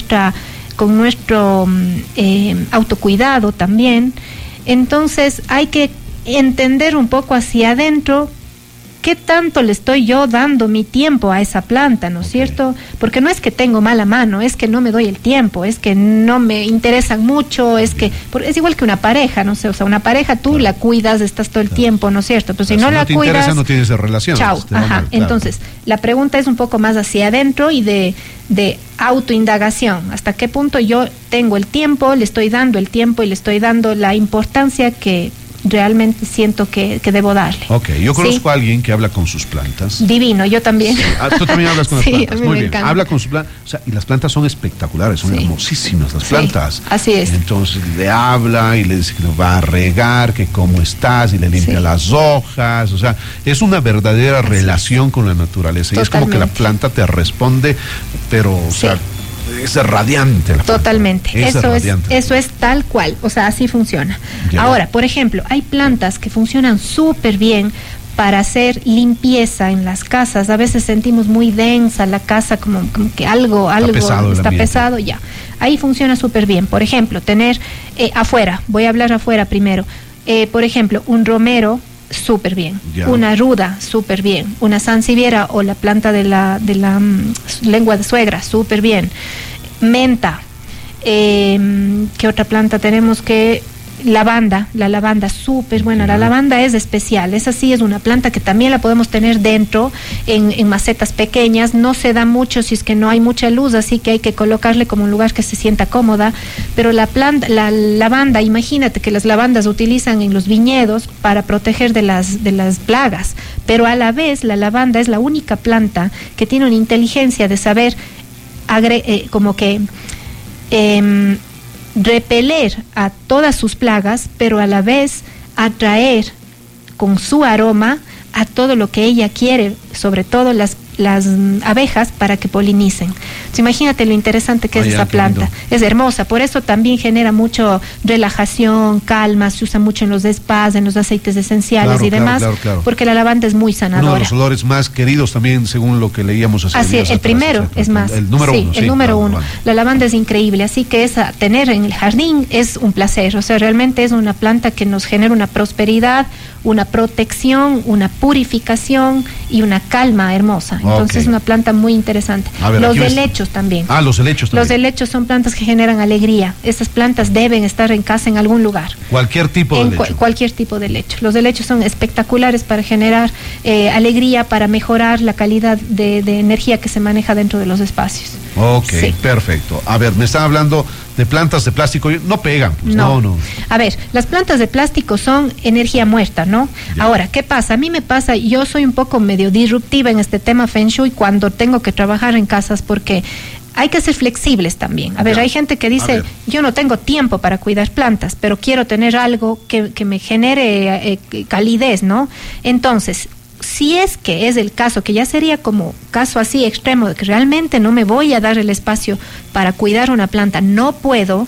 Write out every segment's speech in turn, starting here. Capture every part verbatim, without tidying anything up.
nuestra, con nuestro eh, autocuidado también. Entonces hay que entender un poco hacia adentro qué tanto le estoy yo dando mi tiempo a esa planta, ¿no es okay. cierto? Porque no es que tengo mala mano, es que no me doy el tiempo, es que no me interesan mucho, es que es igual que una pareja, no sé, o sea, una pareja tú claro. la cuidas, estás todo el claro. tiempo, ¿no es cierto? Pero si no, no la te cuidas, interesa, no tienes relación. Chao, ajá. Claro. Entonces, la pregunta es un poco más hacia adentro y de de autoindagación, hasta qué punto yo tengo el tiempo, le estoy dando el tiempo y le estoy dando la importancia que realmente siento que, que debo darle. Ok, yo conozco ¿sí? a alguien que habla con sus plantas. Divino, yo también. Sí. Ah, tú también hablas con las sí, plantas. a mí Muy me bien. encanta. Habla con sus plantas. O sea, y las plantas son espectaculares, son sí. hermosísimas las plantas. Sí, así es. Entonces le habla y le dice que lo va a regar, que cómo estás, y le limpia sí. las hojas. O sea, es una verdadera así relación es. con la naturaleza. Totalmente. Y es como que la planta te responde, pero, o sí. sea, es radiante. La Totalmente. Es eso radiante. es, eso es tal cual. O sea, así funciona. Ya. Ahora, por ejemplo, hay plantas que funcionan súper bien para hacer limpieza en las casas. A veces sentimos muy densa la casa, como, como que algo, algo está pesado, está pesado, ya. Ahí funciona súper bien. Por ejemplo, tener eh, afuera, voy a hablar afuera primero. Eh, por ejemplo, un romero, súper bien. Ya. Una ruda, súper bien. Una sansevieria o la planta de la, de la um, lengua de suegra, súper bien. Menta. Eh, ¿Qué otra planta tenemos? Que lavanda, la lavanda súper buena. La lavanda es especial, esa sí es una planta que también la podemos tener dentro en, en macetas pequeñas. No se da mucho si es que no hay mucha luz, así que hay que colocarle como un lugar que se sienta cómoda. Pero la planta, la lavanda, imagínate que las lavandas utilizan en los viñedos para proteger de las de las plagas, pero a la vez la lavanda es la única planta que tiene una inteligencia de saber agre- eh, como que eh, repeler a todas sus plagas, pero a la vez atraer con su aroma a todo lo que ella quiere, sobre todo las las abejas, para que polinicen. Entonces, imagínate lo interesante que es oh, esa planta. Lindo. Es hermosa, por eso también genera mucho relajación, calma, se usa mucho en los spas, en los aceites esenciales claro, y demás, claro, claro, claro. porque la lavanda es muy sanadora. Uno de los olores más queridos también, según lo que leíamos hace así días es, el atrás, primero ¿cierto? es más. El número sí, uno. el sí, número claro, uno. vale. La lavanda es increíble, así que esa, tener en el jardín es un placer, o sea, realmente es una planta que nos genera una prosperidad, una protección, una purificación y una calma hermosa. Entonces okay. es una planta muy interesante. Ver, los helechos está. también. Ah, los helechos también. Los helechos son plantas que generan alegría. Estas plantas deben estar en casa en algún lugar. Cualquier tipo de en helecho. Cu- cualquier tipo de helecho. Los helechos son espectaculares para generar eh, alegría, para mejorar la calidad de, de energía que se maneja dentro de los espacios. Ok, sí. perfecto. A ver, me están hablando de plantas de plástico, no pegan. Pues, no. no, no. A ver, las plantas de plástico son energía muerta, ¿no? Ya. Ahora, ¿qué pasa? A mí me pasa, yo soy un poco medio disruptiva en este tema Feng Shui cuando tengo que trabajar en casas, porque hay que ser flexibles también. A ver, ya. hay gente que dice, yo no tengo tiempo para cuidar plantas, pero quiero tener algo que, que me genere eh, calidez, ¿no? Entonces, si es que es el caso, que ya sería como caso así extremo, de que realmente no me voy a dar el espacio para cuidar una planta, no puedo,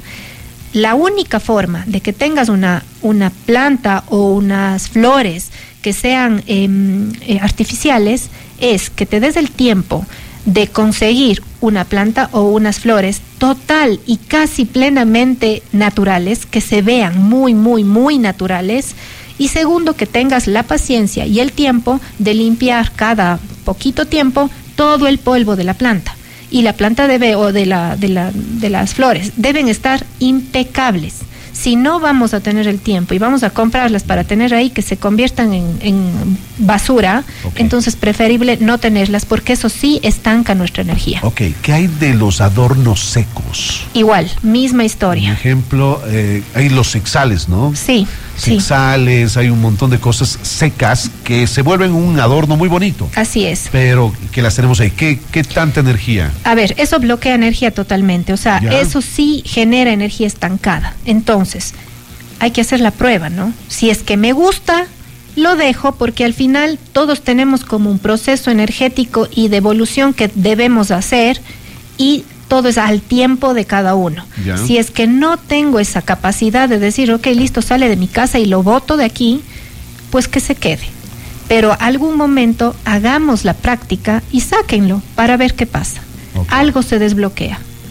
la única forma de que tengas una, una planta o unas flores que sean eh, eh, artificiales es que te des el tiempo de conseguir una planta o unas flores total y casi plenamente naturales, que se vean muy, muy, muy naturales. Y segundo, que tengas la paciencia y el tiempo de limpiar cada poquito tiempo todo el polvo de la planta. Y la planta debe, o de la, de la, de las flores, deben estar impecables. Si no vamos a tener el tiempo y vamos a comprarlas para tener ahí que se conviertan en, en basura, okay. entonces preferible no tenerlas, porque eso sí estanca nuestra energía. Ok, ¿qué hay de los adornos secos? Igual, misma historia. Por ejemplo, eh, hay los sexales, ¿no? Sí. Sexales, sí. Hay un montón de cosas secas que se vuelven un adorno muy bonito. Así es. Pero que las tenemos ahí. ¿Qué, qué tanta energía? A ver, eso bloquea energía totalmente. O sea, ¿ya? Eso sí genera energía estancada. Entonces, hay que hacer la prueba, ¿no? Si es que me gusta, lo dejo, porque al final todos tenemos como un proceso energético y de evolución que debemos hacer, y todo es al tiempo de cada uno. Ya. Si es que no tengo esa capacidad de decir, ok, listo, sale de mi casa y lo boto de aquí, pues que se quede. Pero algún momento hagamos la práctica y sáquenlo para ver qué pasa. Okay. Algo se desbloquea.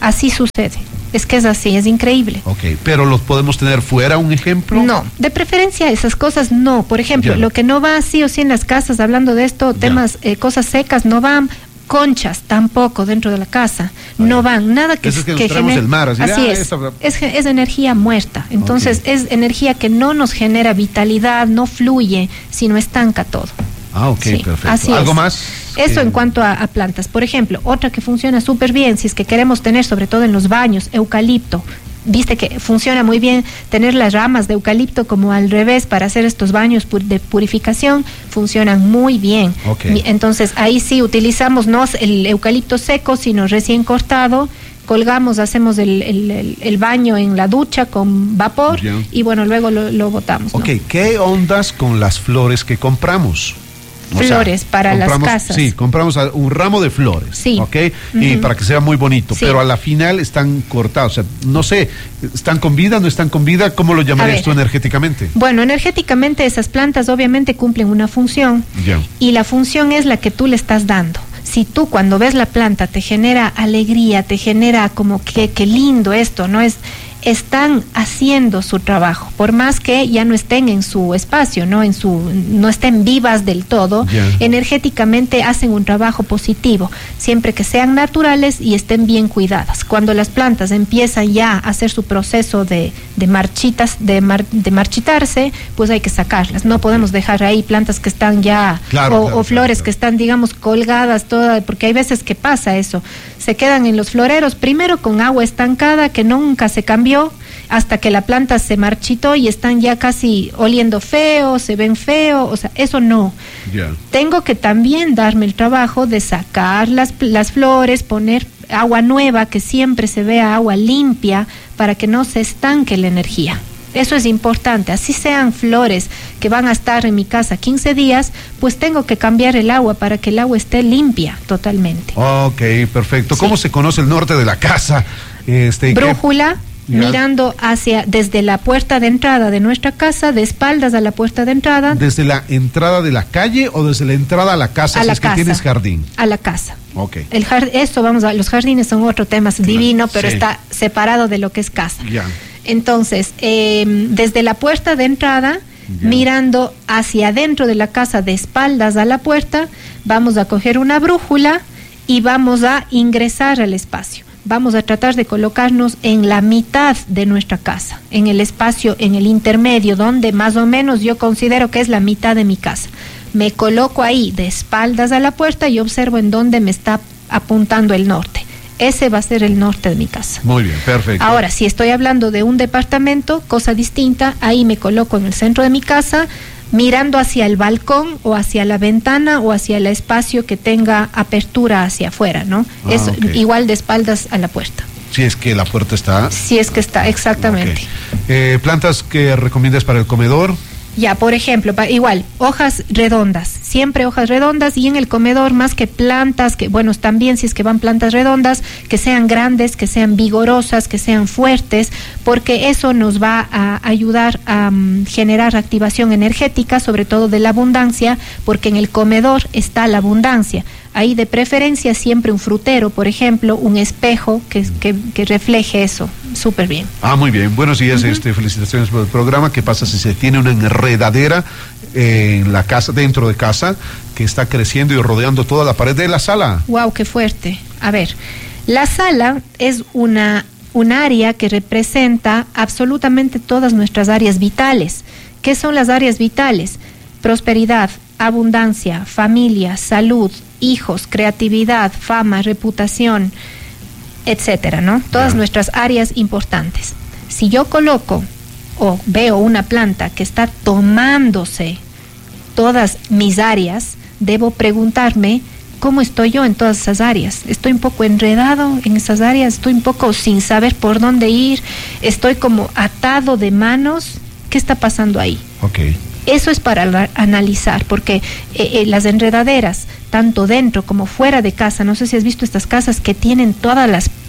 Así sucede. Es que es así, es increíble. Ok, pero ¿los podemos tener fuera, un ejemplo? No, de preferencia esas cosas no. Por ejemplo, ya. Lo que no va sí o sí en las casas, hablando de esto, temas, eh, cosas secas, no van. Conchas tampoco dentro de la casa. Ay. No van. Nada que, es que, que genere. El mar, así, así ah, es. Esa... es. Es energía muerta. Entonces okay. Es energía que no nos genera vitalidad, no fluye, sino estanca todo. Ah, ok, sí, perfecto. Así ¿Algo es. más? Eso eh... en cuanto a, a plantas. Por ejemplo, otra que funciona súper bien, si es que queremos tener, sobre todo en los baños, eucalipto. Viste que funciona muy bien tener las ramas de eucalipto como al revés para hacer estos baños de purificación, funcionan muy bien. Okay. Entonces ahí sí utilizamos no el eucalipto seco, sino recién cortado, colgamos, hacemos el, el, el, el baño en la ducha con vapor yeah. y bueno, luego lo, lo botamos. Ok, ¿no? ¿Qué ondas con las flores que compramos? Flores o sea, para las casas. Sí, compramos un ramo de flores, sí. ¿ok? Uh-huh. Y para que sea muy bonito, sí. Pero a la final están cortados, o sea, no sé, ¿están con vida, no están con vida? ¿Cómo lo llamarías tú energéticamente? Bueno, energéticamente esas plantas obviamente cumplen una función yeah. y la función es la que tú le estás dando. Si tú cuando ves la planta te genera alegría, te genera como que qué lindo esto, ¿no? Es están haciendo su trabajo, por más que ya no estén en su espacio, no en su, no estén vivas del todo, yeah. energéticamente hacen un trabajo positivo, siempre que sean naturales y estén bien cuidadas. Cuando las plantas empiezan ya a hacer su proceso de, de marchitas, de, mar, de marchitarse, pues hay que sacarlas. No podemos dejar ahí plantas que están ya, claro, o, claro, o flores claro. que están, digamos, colgadas todas, porque hay veces que pasa eso. Se quedan en los floreros, primero con agua estancada que nunca se cambió, hasta que la planta se marchitó y están ya casi oliendo feo, se ven feo, o sea, eso no. Yeah. Tengo que también darme el trabajo de sacar las, las flores, poner agua nueva, que siempre se vea agua limpia, para que no se estanque la energía. Eso es importante, así sean flores que van a estar en mi casa quince días, pues tengo que cambiar el agua para que el agua esté limpia totalmente. Ok, perfecto. Sí. ¿Cómo se conoce el norte de la casa? Este, Brújula. ¿qué? Mirando hacia, desde la puerta de entrada de nuestra casa, de espaldas a la puerta de entrada. ¿Desde la entrada de la calle o desde la entrada a la casa, a si la es casa, que tienes jardín? A la casa. Ok. El jard, eso vamos a, los jardines son otro tema, es divino, pero sí. está separado de lo que es casa. Ya. Entonces, eh, desde la puerta de entrada, ya. Mirando hacia adentro de la casa, de espaldas a la puerta, vamos a coger una brújula y vamos a ingresar al espacio. Vamos a tratar de colocarnos en la mitad de nuestra casa, en el espacio, en el intermedio, donde más o menos yo considero que es la mitad de mi casa. Me coloco ahí de espaldas a la puerta y observo en dónde me está apuntando el norte. Ese va a ser el norte de mi casa. Muy bien, perfecto. Ahora, si estoy hablando de un departamento, cosa distinta, ahí me coloco en el centro de mi casa, mirando hacia el balcón o hacia la ventana o hacia el espacio que tenga apertura hacia afuera, ¿no? Ah, es okay. Igual de espaldas a la puerta. Si es que la puerta está. Si es que está, exactamente. Okay. Eh, ¿Plantas que recomiendas para el comedor? Ya, por ejemplo, pa, igual, hojas redondas, siempre hojas redondas, y en el comedor más que plantas, que bueno, también si es que van plantas redondas, que sean grandes, que sean vigorosas, que sean fuertes, porque eso nos va a ayudar a um, generar activación energética, sobre todo de la abundancia, porque en el comedor está la abundancia. Ahí de preferencia siempre un frutero, por ejemplo, un espejo que, que, que refleje eso, súper bien. Ah, muy bien. Buenos días, uh-huh. este, felicitaciones por el programa. ¿Qué pasa si se tiene una enredadera eh, en la casa, dentro de casa, que está creciendo y rodeando toda la pared de la sala? Wow, qué fuerte. A ver, la sala es una, un área que representa absolutamente todas nuestras áreas vitales. ¿Qué son las áreas vitales? Prosperidad, abundancia, familia, salud, hijos, creatividad, fama, reputación, etcétera, ¿no? Todas yeah. nuestras áreas importantes. Si yo coloco o veo una planta que está tomándose todas mis áreas, debo preguntarme cómo estoy yo en todas esas áreas. Estoy un poco enredado en esas áreas, estoy un poco sin saber por dónde ir, estoy como atado de manos. ¿Qué está pasando ahí? Okay. Eso es para la, analizar, porque eh, eh, las enredaderas, tanto dentro como fuera de casa, no sé si has visto estas casas que tienen todas las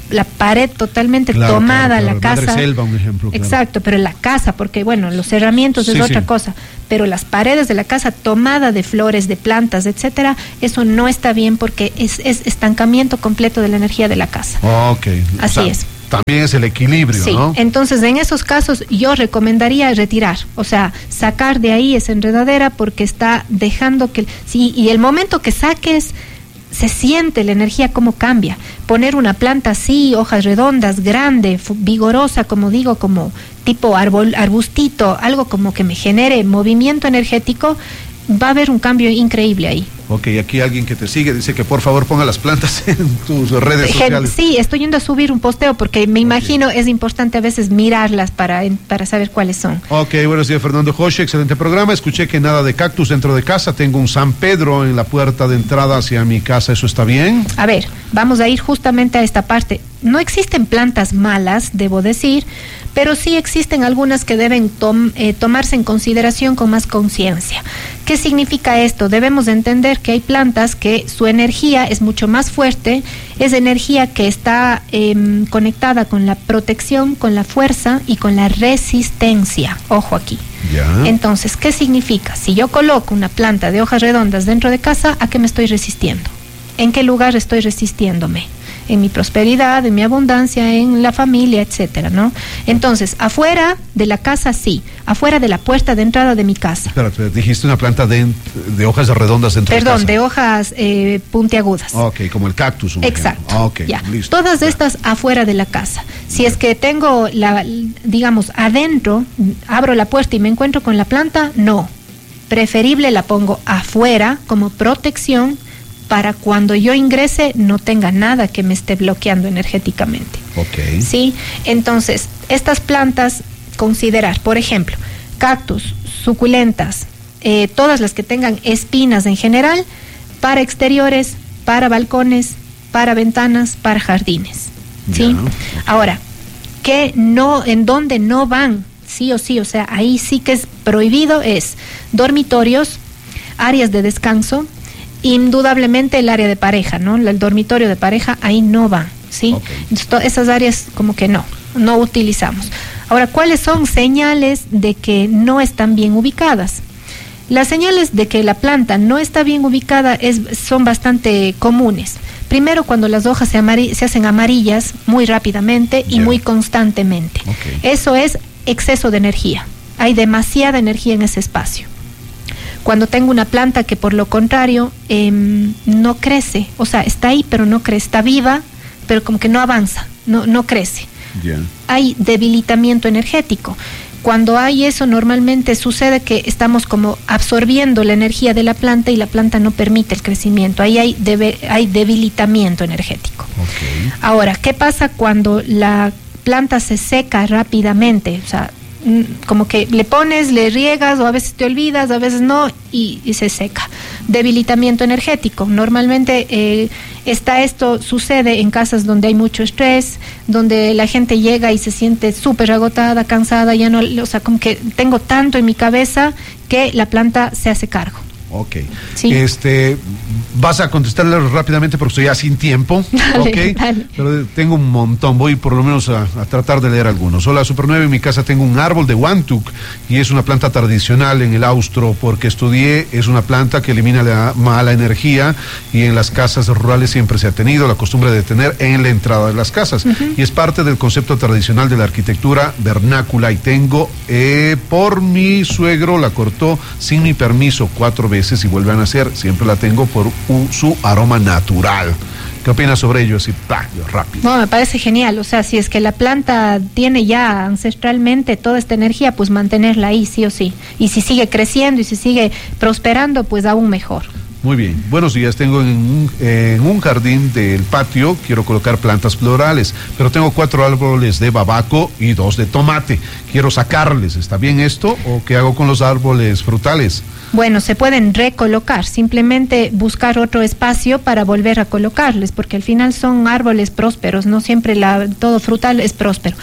la pared totalmente claro, tomada, claro, claro. la casa. Madre selva, un ejemplo. Claro. Exacto, pero la casa, porque bueno, los cerramientos es sí, otra sí. cosa, pero las paredes de la casa tomada de flores, de plantas, etcétera, eso no está bien porque es, es estancamiento completo de la energía de la casa. Ok. Así o sea, es. También es el equilibrio, sí. ¿no? Entonces, en esos casos yo recomendaría retirar, o sea, sacar de ahí esa enredadera porque está dejando que, sí, y el momento que saques, se siente la energía cómo cambia. Poner una planta así, hojas redondas, grande, vigorosa, como digo, como tipo árbol, arbustito, algo como que me genere movimiento energético, va a haber un cambio increíble ahí. Ok, aquí alguien que te sigue dice que por favor ponga las plantas en tus redes sociales. Sí, estoy yendo a subir un posteo porque me imagino okay. es importante a veces mirarlas para, para saber cuáles son. Ok, buenos días Fernando José, excelente programa. Escuché que nada de cactus dentro de casa, tengo un San Pedro en la puerta de entrada hacia mi casa, ¿eso está bien? A ver, vamos a ir justamente a esta parte. No existen plantas malas, debo decir, pero sí existen algunas que deben tom, eh, tomarse en consideración con más conciencia. ¿Qué significa esto? Debemos entender que hay plantas que su energía es mucho más fuerte, es energía que está eh, conectada con la protección, con la fuerza y con la resistencia. Ojo aquí. Ya. Entonces, ¿qué significa? Si yo coloco una planta de hojas redondas dentro de casa, ¿a qué me estoy resistiendo? ¿En qué lugar estoy resistiéndome? En mi prosperidad, en mi abundancia, en la familia, etcétera, ¿no? Entonces, afuera de la casa sí, afuera de la puerta de entrada de mi casa. Espérate, dijiste una planta de, de hojas redondas dentro Perdón, de casa. de hojas eh, puntiagudas. Ok, como el cactus. Exacto. Ok, ya. listo. Todas ya. estas afuera de la casa. Si es que tengo, la, digamos, adentro, abro la puerta y me encuentro con la planta, no. Preferible la pongo afuera como protección para cuando yo ingrese no tenga nada que me esté bloqueando energéticamente. Ok. ¿Sí? Entonces, estas plantas, considerar, por ejemplo, cactus, suculentas, eh, todas las que tengan espinas en general, para exteriores, para balcones, para ventanas, para jardines. ¿Sí? Ya. Ahora, ¿qué no, en dónde no van? Sí o sí, o sea, ahí sí que es prohibido, es dormitorios, áreas de descanso, indudablemente el área de pareja, ¿no? El dormitorio de pareja, ahí no va, ¿sí? Okay. Entonces, esas áreas como que no, no utilizamos. Ahora, ¿cuáles son señales de que no están bien ubicadas? Las señales de que la planta no está bien ubicada es, son bastante comunes. Primero, cuando las hojas se, amari- se hacen amarillas muy rápidamente y yeah. muy constantemente. Okay. Eso es exceso de energía. Hay demasiada energía en ese espacio. Cuando tengo una planta que por lo contrario eh, no crece, o sea, está ahí pero no crece, está viva, pero como que no avanza, no, no crece. Yeah. Hay debilitamiento energético. Cuando hay eso, normalmente sucede que estamos como absorbiendo la energía de la planta y la planta no permite el crecimiento. Ahí hay, debe, hay debilitamiento energético. Okay. Ahora, ¿qué pasa cuando la planta se seca rápidamente? O sea, como que le pones, le riegas o a veces te olvidas, a veces no y, y se seca. Debilitamiento energético. Normalmente eh, está esto, sucede en casas donde hay mucho estrés, donde la gente llega y se siente súper agotada, cansada, ya no, o sea, como que tengo tanto en mi cabeza que la planta se hace cargo. Ok. Sí. Este, vas a contestarle rápidamente porque estoy ya sin tiempo. Dale, ok. Dale. Pero tengo un montón. Voy por lo menos a, a tratar de leer algunos. Hola, Super nueve. En mi casa tengo un árbol de Wantuk y es una planta tradicional en el austro porque estudié. Es una planta que elimina la mala energía y en las casas rurales siempre se ha tenido la costumbre de tener en la entrada de las casas. Uh-huh. Y es parte del concepto tradicional de la arquitectura vernácula. Y tengo, eh, por mi suegro la cortó sin mi permiso cuatro veces. Y vuelven a hacer, siempre la tengo por uh, su aroma natural. ¿Qué opinas sobre ello? Así, ¡pah! Rápido. No, me parece genial. O sea, si es que la planta tiene ya ancestralmente toda esta energía, pues mantenerla ahí, sí o sí. Y si sigue creciendo y si sigue prosperando, pues aún mejor. Muy bien. Buenos días. Tengo en un, en un jardín del patio, quiero colocar plantas florales, pero tengo cuatro árboles de babaco y dos de tomate. Quiero sacarles. ¿Está bien esto? ¿O qué hago con los árboles frutales? Bueno, se pueden recolocar, simplemente buscar otro espacio para volver a colocarles, porque al final son árboles prósperos, no siempre la, todo frutal es próspero.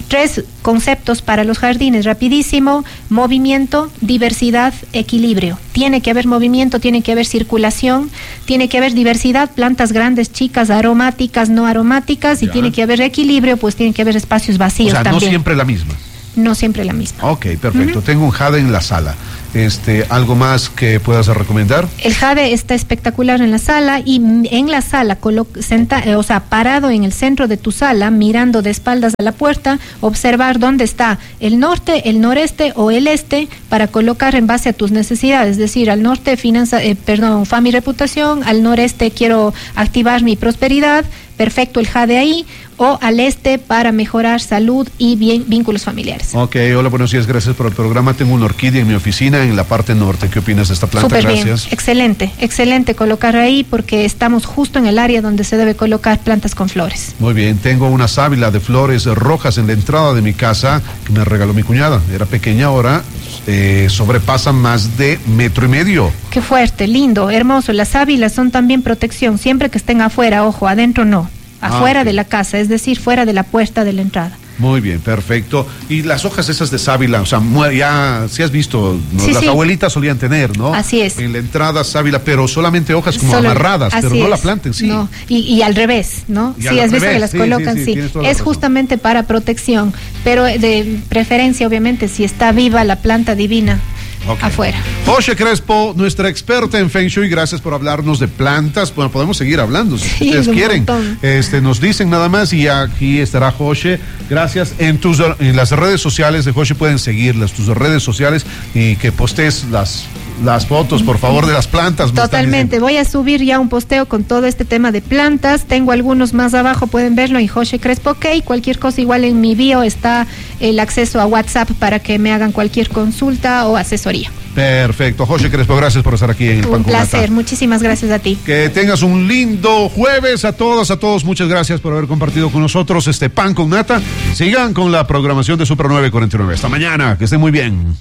Tres conceptos para los jardines, rapidísimo: movimiento, diversidad, equilibrio. Tiene que haber movimiento, tiene que haber circulación, tiene que haber diversidad, plantas grandes, chicas, aromáticas, no aromáticas, y ya. tiene que haber equilibrio, pues tiene que haber espacios vacíos. O sea, también. No siempre la misma. No siempre la misma. Ok, perfecto. Uh-huh. Tengo un jade en la sala. Este, ¿algo más que puedas recomendar? El jade está espectacular en la sala, y en la sala, colo- senta- eh, o sea, parado en el centro de tu sala, mirando de espaldas a la puerta, observar dónde está el norte, el noreste o el este, para colocar en base a tus necesidades. Es decir, al norte, finanza, eh, perdón, fa mi reputación; al noreste, quiero activar mi prosperidad. Perfecto, el jade ahí. O al este, para mejorar salud y bien, vínculos familiares. Ok, hola, buenos días, gracias por el programa. Tengo una orquídea en mi oficina en la parte norte. ¿Qué opinas de esta planta? Súper Gracias. Bien. Excelente, excelente colocar ahí, porque estamos justo en el área donde se debe colocar plantas con flores. Muy bien, tengo una sábila de flores rojas en la entrada de mi casa que me regaló mi cuñada. Era pequeña, ahora eh, sobrepasa más de metro y medio. Qué fuerte, lindo, hermoso. Las sábilas son también protección, siempre que estén afuera, ojo, adentro no. Afuera ah, okay. de la casa, es decir, fuera de la puerta de la entrada. Muy bien, perfecto. Y las hojas esas de sábila, o sea, ya, si has visto, ¿no? Sí, las sí. abuelitas solían tener, ¿no? Así es. En la entrada sábila, pero solamente hojas como Solo, amarradas, pero no es. la planten, sí. No. Y, y al revés, ¿no? Y sí, has visto revés. que las sí, colocan, sí. sí, sí. sí. Es justamente para protección, pero de preferencia, obviamente, si está viva la planta divina. Okay. Afuera. José Crespo, nuestra experta en Feng Shui, gracias por hablarnos de plantas. Bueno, podemos seguir hablando si sí, ustedes quieren. Este, nos dicen nada más y aquí estará José. Gracias. En tus en las redes sociales de José pueden seguirlas, tus redes sociales, y que postees las las fotos, por favor, de las plantas. Totalmente. Voy a subir ya un posteo con todo este tema de plantas. Tengo algunos más abajo, pueden verlo en José Crespo. Ok, cualquier cosa, igual en mi bio está el acceso a WhatsApp para que me hagan cualquier consulta o asesoría. Perfecto. José Crespo, gracias por estar aquí en el Pan con Nata. Un placer, muchísimas gracias a ti. Que tengas un lindo jueves a todas, a todos. Muchas gracias por haber compartido con nosotros este Pan con Nata. Sigan con la programación de Super nueve cuarenta y nueve. Hasta mañana, que estén muy bien.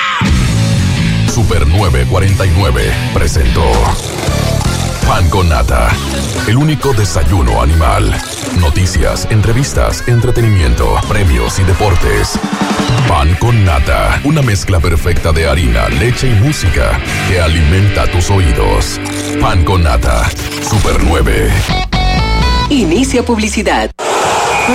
Super nueve cuarenta y nueve presentó Pan con Nata, el único desayuno animal. Noticias, entrevistas, entretenimiento, premios y deportes. Pan con Nata, una mezcla perfecta de harina, leche y música que alimenta tus oídos. Pan con Nata, Super nueve. Inicia publicidad.